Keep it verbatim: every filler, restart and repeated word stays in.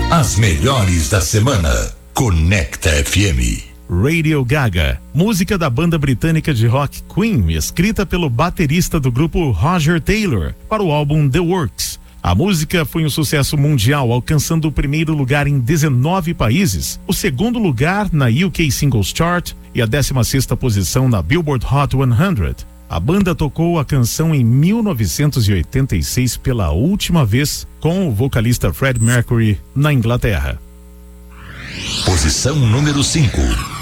As melhores da semana. Conecta F M. Radio Gaga, música da banda britânica de rock Queen, escrita pelo baterista do grupo Roger Taylor, para o álbum The Works. A música foi um sucesso mundial, alcançando o primeiro lugar em dezenove países, o segundo lugar na U K Singles Chart e a décima sexta posição na Billboard Hot cem. A banda tocou a canção em mil novecentos e oitenta e seis pela última vez com o vocalista Freddie Mercury na Inglaterra. Posição número cinco.